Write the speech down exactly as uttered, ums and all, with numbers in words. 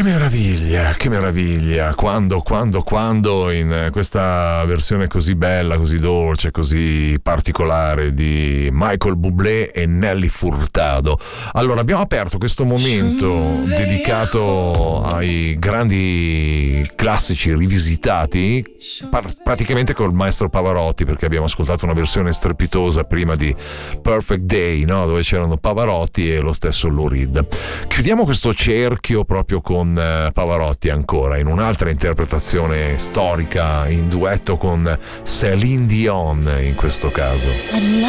meraviglia, che meraviglia, quando, quando, quando in questa versione così bella, così dolce, così particolare di Michael Bublé e Nelly Furtado. Allora, abbiamo aperto questo momento dedicato ai grandi classici rivisitati par- praticamente col maestro Pavarotti, perché abbiamo ascoltato una versione strepitosa prima di Perfect Day, no? Dove c'erano Pavarotti e lo stesso Lou Reed. Chiudiamo questo cerchio proprio con Pavarotti ancora in un'altra interpretazione storica in duetto con Céline Dion in questo caso.